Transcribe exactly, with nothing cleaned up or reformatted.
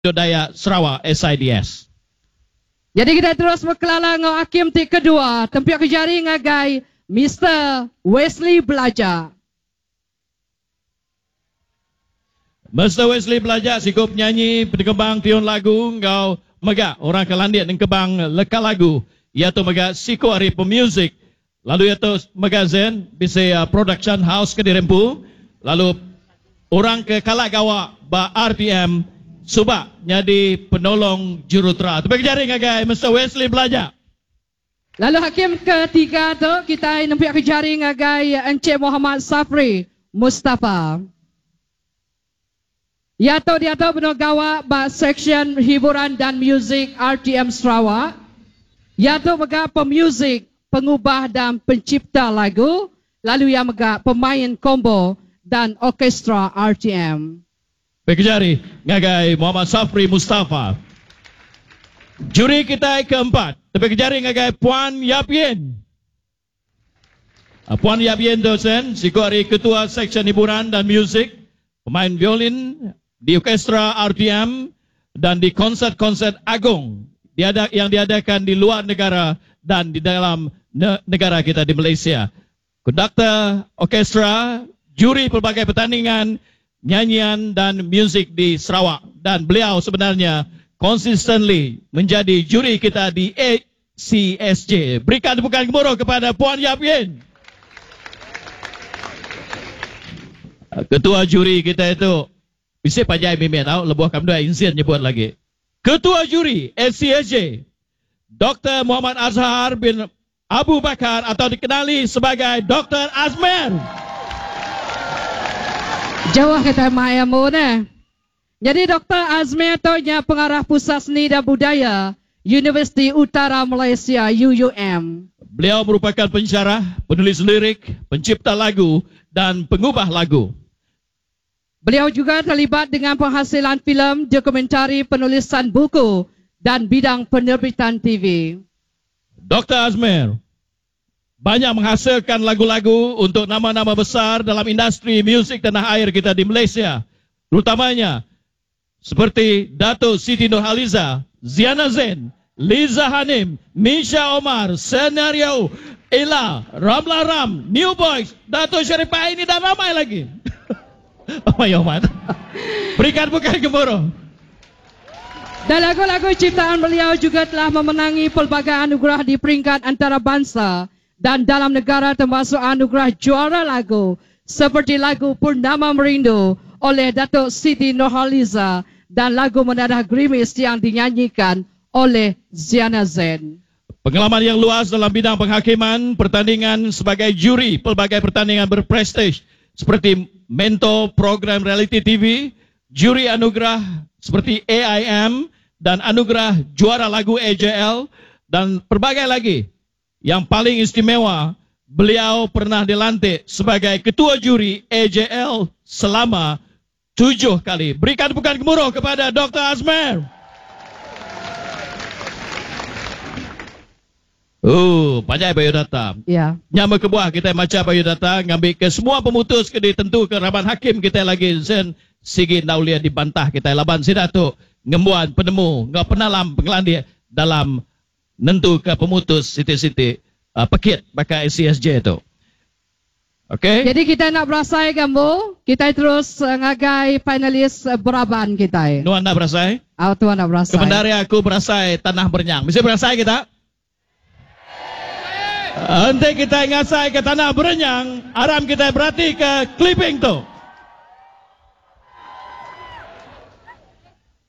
Dayak Sarawak S I D S. Jadi kita terus berkelala dengan hakim tik kedua, tempiak kejari ngagai Mister Wesley Belajar. Mister Wesley Belajar sikup nyanyi penekembang tiun lagu ngau megak orang Kelandian dan kebang lekal lagu iaitu megak siku hari pemuzik. Lalu iaitu megak zen bisa uh, production house ke dirempu. Lalu orang ke Kalagawa ba R T M Subak jadi penolong jurutera. Terima kasih ngagai Mister Wesley Belajar. Lalu hakim ketiga tu kita nampak kejari ngagai Encik Muhammad Safri Mustafa. Ya tu dia tu pengawa ba section hiburan dan muzik R T M Sarawak. Ya tu mega pemuzik, pengubah dan pencipta lagu. Lalu yang mega pemain combo dan orkestra R T M. Pekejari ngagai Muhammad Safri Mustafa. Juri kita keempat. Pekejari ngagai Puan Yap Yen. Puan Yap Yen dosen, siku hari ketua section hiburan dan muzik, pemain violin di orkestra R T M dan di konsert-konsert agung diada, yang diadakan di luar negara dan di dalam ne negara kita di Malaysia. Konduktor orkestra, juri pelbagai pertandingan nyanyian dan muzik di Sarawak, dan beliau sebenarnya consistently menjadi juri kita di A C S J. Berikan tepukan gemuruh kepada Puan Yap Yen. Ketua juri kita itu bisa pajai mimik tahu lebuh kam dua insin nyebut lagi. Ketua juri A C S J Doktor Muhammad Azhar bin Abu Bakar atau dikenali sebagai Doktor Azmer. Jawah kata Maya Mona. Jadi Doktor Azmer tu nya pengarah Pusat Seni dan Budaya Universiti Utara Malaysia U U M. Beliau merupakan pensyarah, penulis lirik, pencipta lagu dan pengubah lagu. Beliau juga terlibat dengan penghasilan filem, dokumentari, penulisan buku dan bidang penerbitan T V. Doktor Azmer banyak menghasilkan lagu-lagu untuk nama-nama besar dalam industri muzik tanah air kita di Malaysia. Terutamanya seperti Dato' Siti Nurhaliza, Ziana Zain, Liza Hanim, Misha Omar, Senario, Ella, Ramla Ram, New Boys, Dato' Sharifah ini dan ramai lagi. Oh ya Mat. Berikan bukan gemuruh. Dan lagu-lagu ciptaan beliau juga telah memenangi pelbagai anugerah di peringkat antarabangsa dan dalam negara, termasuk anugerah juara lagu seperti lagu Purnama Merindu oleh Dato' Siti Nurhaliza dan lagu Menadah Gerimis yang dinyanyikan oleh Ziana Zain. Pengalaman yang luas dalam bidang penghakiman, pertandingan sebagai juri pelbagai pertandingan berprestij seperti mentor program reality T V, juri anugerah seperti A I M dan anugerah juara lagu A J L dan pelbagai lagi. Yang paling istimewa, beliau pernah dilantik sebagai ketua juri A J L selama tujuh kali. Berikan tepukan gemuruh kepada Doktor Azmer. Oh, banyak biodata. Ya. Nyama kebuah kita macam biodata, ngambil ke semua pemutus ke ditentu ke raban hakim kita lagi sen sigi naulia dibantah kita laban sidato ngembuan penemu ngau penalam pengelandi dalam nentu ke pemutus siti-siti uh, pekit baka A C S J itu. Okey. Jadi kita nak berasai gambo, kita terus uh, ngagai finalis uh, beraban kita. Nu anda berasai? Ah, tuan nak berasai. Kebendari aku berasai tanah bernyang. Bisa berasai kita? Nanti kita ngasai ke tanah berenyang, aram kita berarti ke clipping tu.